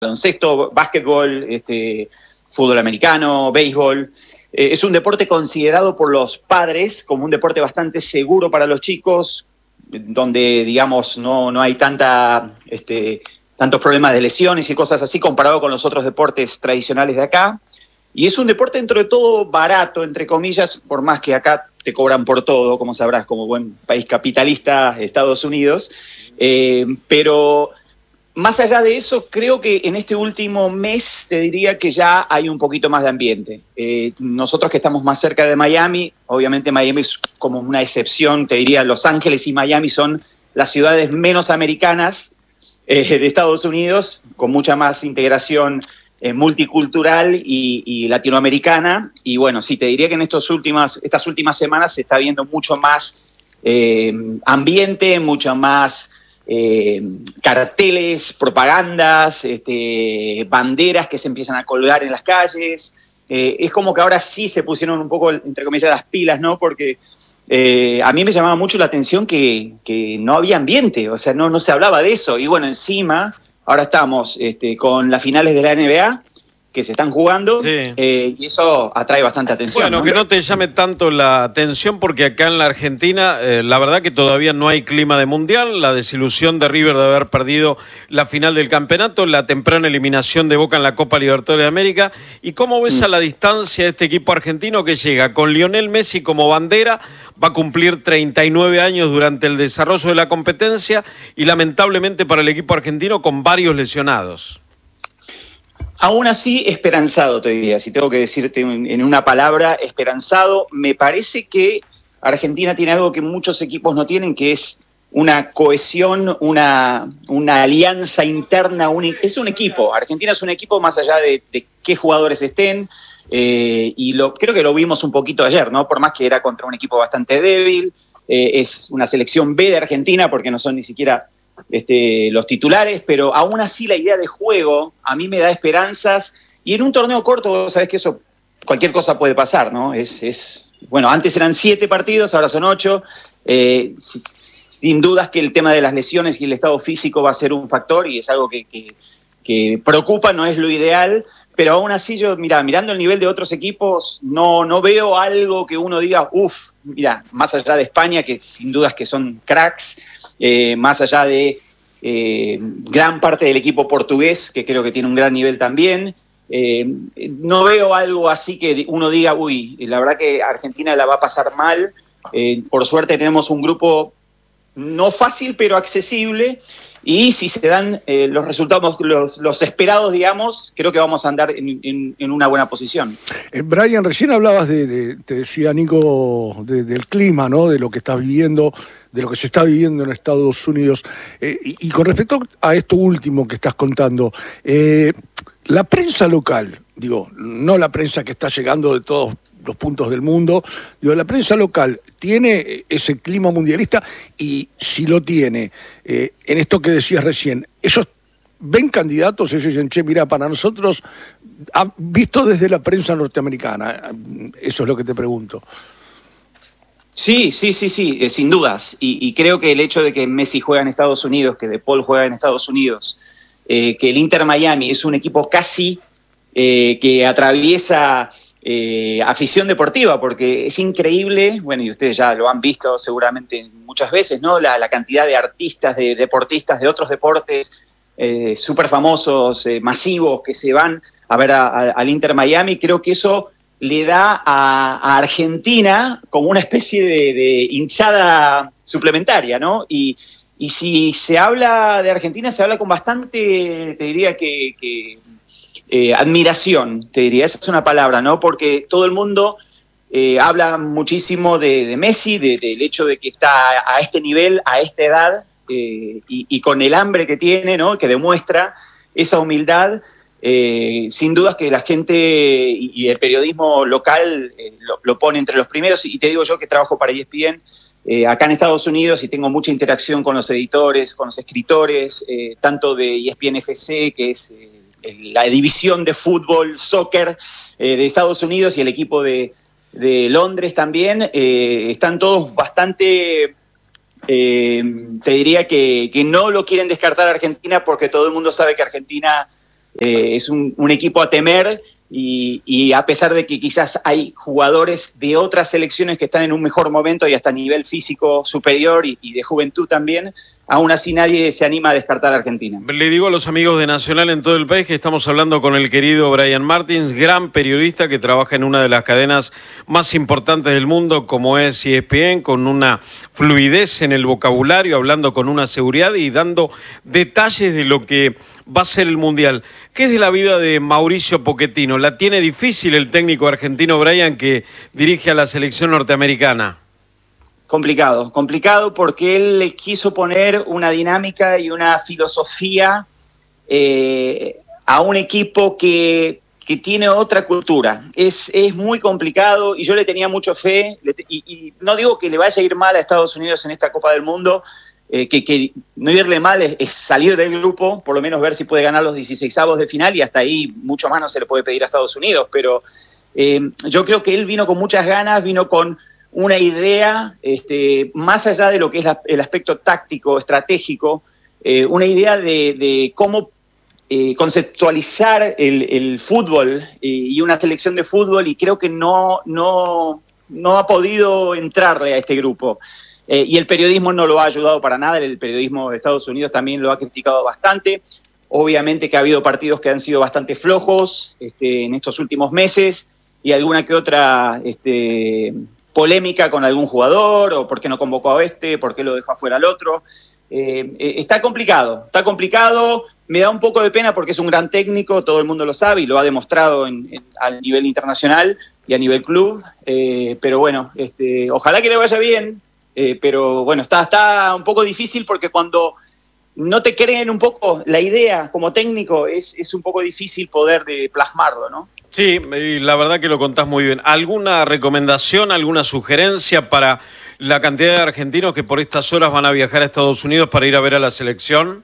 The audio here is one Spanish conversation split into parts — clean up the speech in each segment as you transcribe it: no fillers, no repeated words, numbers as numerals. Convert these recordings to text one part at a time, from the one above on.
baloncesto, básquetbol, fútbol americano, béisbol. Es un deporte considerado por los padres como un deporte bastante seguro para los chicos, donde, digamos, no hay tantos problemas de lesiones y cosas así comparado con los otros deportes tradicionales de acá. Y es un deporte dentro de todo barato, entre comillas, por más que acá te cobran por todo, como sabrás, como buen país capitalista, Estados Unidos. Pero más allá de eso, creo que en este último mes te diría que ya hay un poquito más de ambiente. Nosotros que estamos más cerca de Miami, obviamente Miami es como una excepción, te diría Los Ángeles y Miami son las ciudades menos americanas de Estados Unidos, con mucha más integración multicultural y latinoamericana. Y bueno, sí, te diría que en estas últimas semanas se está viendo mucho más ambiente, mucho más carteles, propagandas, banderas que se empiezan a colgar en las calles. Es como que ahora sí se pusieron un poco, entre comillas, las pilas, ¿no? Porque a mí me llamaba mucho la atención que no había ambiente, o sea, no se hablaba de eso. Y bueno, encima, ahora estamos con las finales de la NBA que se están jugando, sí. Y eso atrae bastante atención. Bueno, ¿no? Que no te llame tanto la atención porque acá en la Argentina, la verdad que todavía no hay clima de mundial, la desilusión de River de haber perdido la final del campeonato, la temprana eliminación de Boca en la Copa Libertadores de América. ¿Y cómo ves a la distancia este equipo argentino que llega con Lionel Messi como bandera? Va a cumplir 39 años durante el desarrollo de la competencia y lamentablemente para el equipo argentino con varios lesionados. Aún así, esperanzado, te diría, si tengo que decirte en una palabra, esperanzado. Me parece que Argentina tiene algo que muchos equipos no tienen, que es una cohesión, una alianza interna. Es un equipo. Argentina es un equipo más allá de qué jugadores estén, y creo que lo vimos un poquito ayer, ¿no? Por más que era contra un equipo bastante débil, es una selección B de Argentina, porque no son ni siquiera los titulares, pero aún así la idea de juego a mí me da esperanzas, y en un torneo corto, vos sabés que eso, cualquier cosa puede pasar, ¿no? Bueno, antes eran 7 partidos, ahora son 8, sin dudas que el tema de las lesiones y el estado físico va a ser un factor, y es algo que preocupa, no es lo ideal, pero aún así yo, mirando el nivel de otros equipos, no veo algo que uno diga, más allá de España, que sin dudas que son cracks, más allá de gran parte del equipo portugués, que creo que tiene un gran nivel también. No veo algo así que uno diga, la verdad que Argentina la va a pasar mal. Por suerte tenemos un grupo no fácil, pero accesible, y si se dan los resultados, los esperados, digamos, creo que vamos a andar en una buena posición. Brian, recién hablabas te decía Nico, del clima, ¿no? De lo que estás viviendo, de lo que se está viviendo en Estados Unidos. Y con respecto a esto último que estás contando, la prensa local, no la prensa que está llegando de todos los puntos del mundo, la prensa local, ¿tiene ese clima mundialista? Y si lo tiene, en esto que decías recién, ¿ellos ven candidatos? Ellos dicen, mira, para nosotros, visto desde la prensa norteamericana, eso es lo que te pregunto. Sí, sin dudas. Y creo que el hecho de que Messi juega en Estados Unidos, que De Paul juega en Estados Unidos, que el Inter Miami es un equipo casi que atraviesa afición deportiva, porque es increíble, bueno, y ustedes ya lo han visto seguramente muchas veces, ¿no? La cantidad de artistas, de deportistas de otros deportes súper famosos, masivos, que se van a ver al Inter Miami. Creo que eso le da a Argentina como una especie de hinchada suplementaria, ¿no? Y si se habla de Argentina, se habla con bastante, te diría que admiración, te diría, esa es una palabra, ¿no? Porque todo el mundo habla muchísimo de Messi, del hecho de que está a este nivel, a esta edad, y con el hambre que tiene, ¿no? Que demuestra esa humildad. Sin dudas que la gente y el periodismo local lo pone entre los primeros, y te digo yo que trabajo para ESPN acá en Estados Unidos y tengo mucha interacción con los editores, con los escritores, tanto de ESPN FC, que es la división de fútbol, soccer de Estados Unidos, y el equipo de Londres también. Están todos bastante, te diría que no lo quieren descartar a Argentina, porque todo el mundo sabe que Argentina Es un equipo a temer. Y a pesar de que quizás hay jugadores de otras selecciones que están en un mejor momento y hasta a nivel físico superior y de juventud también, aún así nadie se anima a descartar a Argentina. Le digo a los amigos de Nacional en todo el país que estamos hablando con el querido Brian Martins, gran periodista que trabaja en una de las cadenas más importantes del mundo como es ESPN, con una fluidez en el vocabulario, hablando con una seguridad y dando detalles de lo que va a ser el Mundial. ¿Qué es de la vida de Mauricio Pochettino? ¿La tiene difícil el técnico argentino Brian que dirige a la selección norteamericana? Complicado porque él le quiso poner una dinámica y una filosofía a un equipo que tiene otra cultura. Es muy complicado y yo le tenía mucha fe y no digo que le vaya a ir mal a Estados Unidos en esta Copa del Mundo, que no irle mal es salir del grupo, por lo menos ver si puede ganar los 16avos de final y hasta ahí mucho más no se le puede pedir a Estados Unidos, pero yo creo que él vino con muchas ganas, vino con una idea, más allá de lo que es el aspecto táctico, estratégico, una idea de cómo conceptualizar el fútbol y una selección de fútbol, y creo que no ha podido entrarle a este grupo. Y el periodismo no lo ha ayudado para nada, el periodismo de Estados Unidos también lo ha criticado bastante. Obviamente que ha habido partidos que han sido bastante flojos en estos últimos meses y alguna que otra polémica con algún jugador, o por qué no convocó a por qué lo dejó afuera al otro. Está complicado, me da un poco de pena porque es un gran técnico, todo el mundo lo sabe y lo ha demostrado a nivel internacional y a nivel club, pero bueno, ojalá que le vaya bien. Pero bueno, está un poco difícil porque cuando no te creen un poco la idea como técnico es un poco difícil poder plasmarlo, ¿no? Sí, y la verdad que lo contás muy bien. ¿Alguna recomendación, alguna sugerencia para la cantidad de argentinos que por estas horas van a viajar a Estados Unidos para ir a ver a la selección?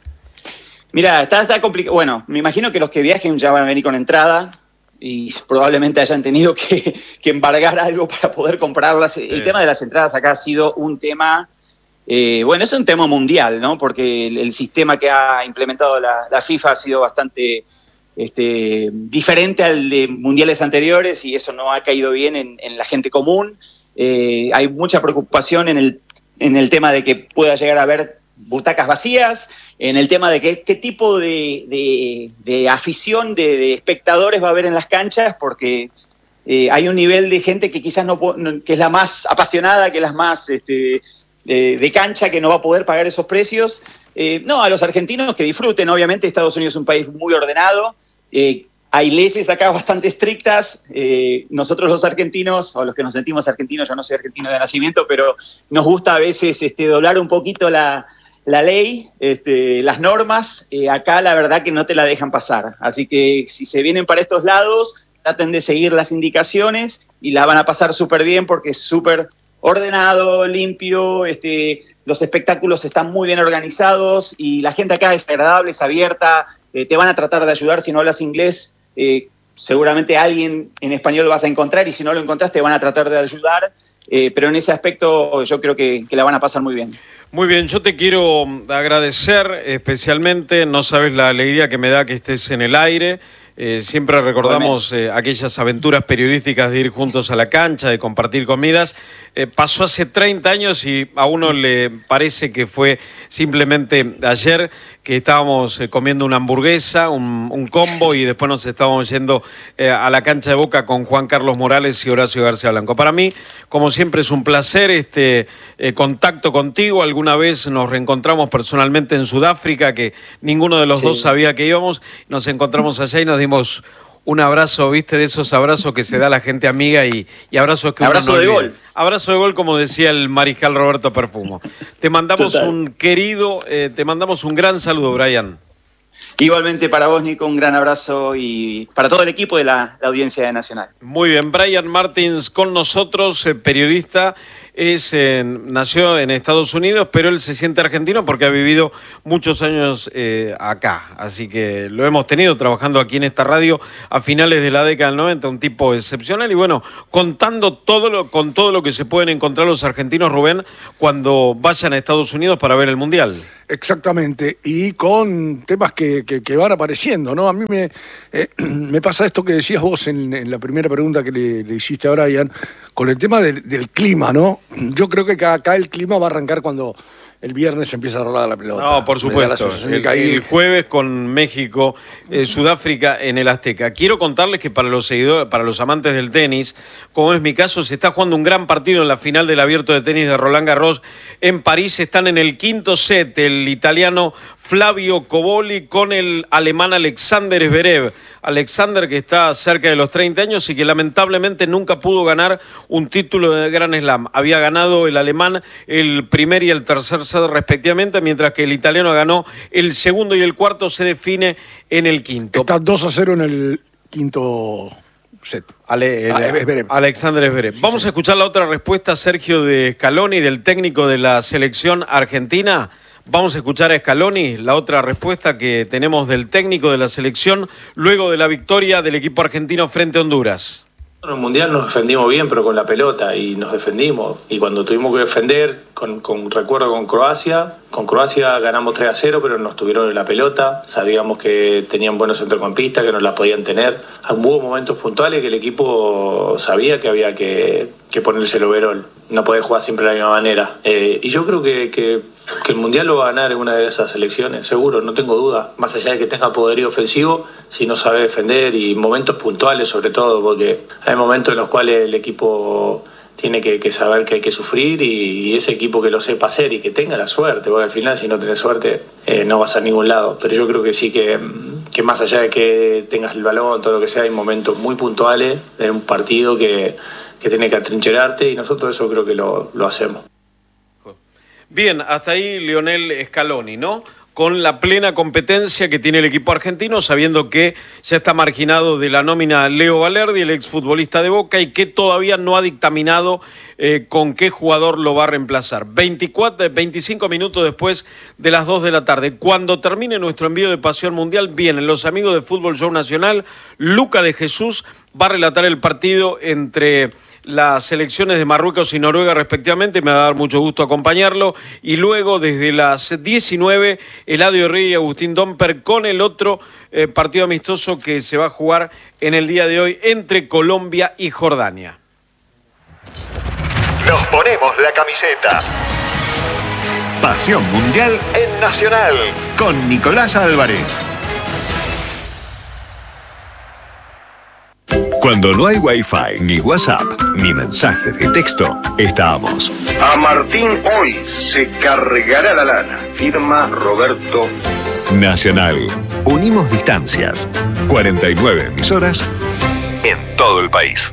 Mira, está complicado. Bueno, me imagino que los que viajen ya van a venir con entrada y probablemente hayan tenido que embargar algo para poder comprarlas. Sí. El tema de las entradas acá ha sido un tema, es un tema mundial, ¿no? Porque el sistema que ha implementado la FIFA ha sido bastante diferente al de mundiales anteriores y eso no ha caído bien en la gente común. Hay mucha preocupación en el tema de que pueda llegar a haber butacas vacías, en el tema de qué tipo de afición, de espectadores va a haber en las canchas, porque hay un nivel de gente que quizás que es la más apasionada, que es la más de cancha, que no va a poder pagar esos precios. No, a los argentinos que disfruten. Obviamente Estados Unidos es un país muy ordenado, hay leyes acá bastante estrictas. Nosotros los argentinos, o los que nos sentimos argentinos, yo no soy argentino de nacimiento, pero nos gusta a veces doblar un poquito la ley, las normas. Acá la verdad que no te la dejan pasar. Así que si se vienen para estos lados, traten de seguir las indicaciones y la van a pasar súper bien porque es súper ordenado, limpio, los espectáculos están muy bien organizados y la gente acá es agradable, es abierta, te van a tratar de ayudar. Si no hablas inglés, seguramente alguien en español vas a encontrar y si no lo encontrás te van a tratar de ayudar, pero en ese aspecto yo creo que la van a pasar muy bien. Muy bien, yo te quiero agradecer especialmente, no sabes la alegría que me da que estés en el aire. Siempre recordamos aquellas aventuras periodísticas de ir juntos a la cancha, de compartir comidas. Pasó hace 30 años y a uno le parece que fue simplemente ayer que estábamos comiendo una hamburguesa, un combo y después nos estábamos yendo a la cancha de Boca con Juan Carlos Morales y Horacio García Blanco. Para mí, como siempre, es un placer contacto contigo. Alguna vez nos reencontramos personalmente en Sudáfrica, que ninguno de los dos sabía que íbamos. Nos encontramos allá y nos dimos un abrazo, ¿viste? De esos abrazos que se da la gente amiga y abrazos que abrazo uno no de olvida. gol. Abrazo de gol, como decía el mariscal Roberto Perfumo. Te mandamos te mandamos un gran saludo, Brian. Igualmente para vos, Nico, un gran abrazo y para todo el equipo de la audiencia de Nacional. Muy bien, Brian Martins con nosotros, periodista nació en Estados Unidos, pero él se siente argentino porque ha vivido muchos años acá. Así que lo hemos tenido trabajando aquí en esta radio a finales de la década del 90, un tipo excepcional. Y bueno, contando con todo lo que se pueden encontrar los argentinos, Rubén, cuando vayan a Estados Unidos para ver el Mundial. Exactamente, y con temas que van apareciendo, ¿no? A mí me pasa esto que decías vos en la primera pregunta que le hiciste a Brian, con el tema del clima, ¿no? Yo creo que acá el clima va a arrancar cuando el viernes empieza a rolar la pelota. No, por supuesto. El jueves con México, Sudáfrica en el Azteca. Quiero contarles que para los seguidores, para los amantes del tenis, como es mi caso, se está jugando un gran partido en la final del Abierto de Tenis de Roland Garros en París. Están en el quinto set el italiano Flavio Cobolli con el alemán Alexander Zverev. Alexander, que está cerca de los 30 años y que lamentablemente nunca pudo ganar un título de Grand Slam. Había ganado el alemán el primer y el tercer set respectivamente, mientras que el italiano ganó el segundo y el cuarto. Se define en el quinto. Está 2-0 en el quinto set. Alexander Zverev. Sí, Vamos a escuchar la otra respuesta, Sergio, de Scaloni, del técnico de la selección argentina. Vamos a escuchar a Scaloni, la otra respuesta que tenemos del técnico de la selección luego de la victoria del equipo argentino frente a Honduras. En el Mundial nos defendimos bien, pero con la pelota, y nos defendimos. Y cuando tuvimos que defender, recuerdo con Croacia ganamos 3-0, pero nos tuvieron en la pelota. Sabíamos que tenían buenos centrocampistas, que nos la podían tener. Hubo momentos puntuales que el equipo sabía que había que ponerse el overall. No podés jugar siempre de la misma manera. Y yo creo que el Mundial lo va a ganar en una de esas selecciones, seguro, no tengo duda. Más allá de que tenga poderío ofensivo, si no sabe defender, y momentos puntuales sobre todo, porque hay momentos en los cuales el equipo tiene que saber que hay que sufrir, y ese equipo que lo sepa hacer y que tenga la suerte, porque al final si no tenés suerte no vas a ningún lado. Pero yo creo que sí que más allá de que tengas el balón, todo lo que sea, hay momentos muy puntuales en un partido que tiene que atrincherarte, y nosotros eso creo que lo hacemos. Bien, hasta ahí Lionel Scaloni, ¿no? Con la plena competencia que tiene el equipo argentino, sabiendo que ya está marginado de la nómina Leo Valerdi, el exfutbolista de Boca, y que todavía no ha dictaminado con qué jugador lo va a reemplazar. 25 minutos después de las 2 de la tarde. Cuando termine nuestro envío de Pasión Mundial, vienen los amigos de Fútbol Show Nacional. Luca de Jesús va a relatar el partido entre las selecciones de Marruecos y Noruega respectivamente. Me va a dar mucho gusto acompañarlo. Y luego desde las 19, Eladio Rey y Agustín Domper con el otro partido amistoso que se va a jugar en el día de hoy entre Colombia y Jordania. Nos ponemos la camiseta. Pasión Mundial en Nacional con Nicolás Álvarez. Cuando no hay Wi-Fi, ni WhatsApp, ni mensajes de texto, estamos. A Martín hoy se cargará la lana. Firma Roberto. Nacional. Unimos distancias. 49 emisoras en todo el país.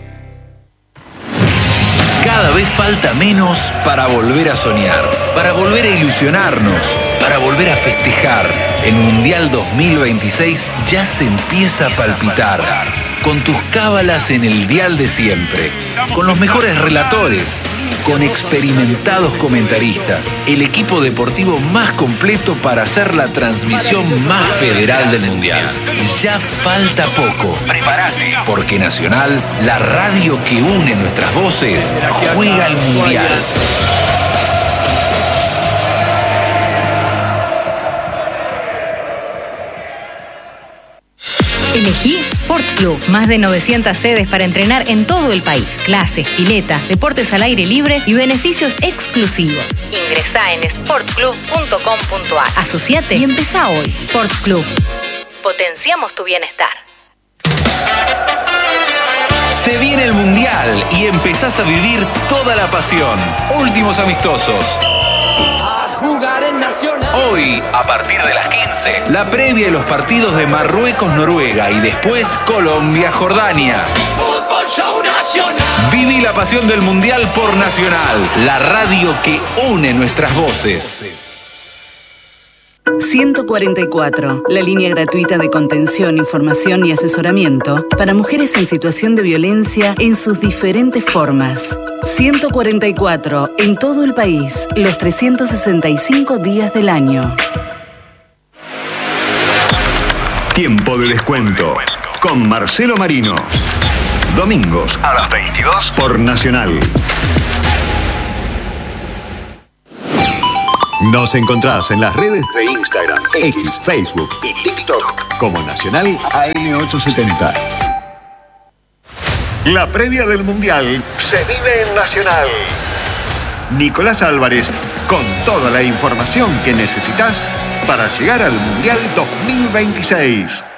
Cada vez falta menos para volver a soñar, para volver a ilusionarnos, para volver a festejar. El Mundial 2026 ya se empieza a palpitar. Con tus cábalas en el dial de siempre, con los mejores relatores, con experimentados comentaristas, el equipo deportivo más completo para hacer la transmisión más federal del Mundial. Ya falta poco. Prepárate, porque Nacional, la radio que une nuestras voces, juega el Mundial. Elegí Sport Club. Más de 900 sedes para entrenar en todo el país. Clases, piletas, deportes al aire libre y beneficios exclusivos. Ingresá en sportclub.com.ar. Asociate y empezá hoy. Sport Club. Potenciamos tu bienestar. Se viene el Mundial y empezás a vivir toda la pasión. Últimos amistosos. Hoy, a partir de las 15, la previa de los partidos de Marruecos-Noruega y después Colombia-Jordania. Fútbol Show Nacional. Viví la pasión del Mundial por Nacional, la radio que une nuestras voces. 144, la línea gratuita de contención, información y asesoramiento para mujeres en situación de violencia en sus diferentes formas. 144, en todo el país, los 365 días del año. Tiempo de descuento con Marcelo Marino. Domingos a las 22 por Nacional. Nos encontrás en las redes de Instagram, X, Facebook y TikTok como Nacional AM870. La previa del Mundial se vive en Nacional. Nicolás Álvarez con toda la información que necesitas para llegar al Mundial 2026.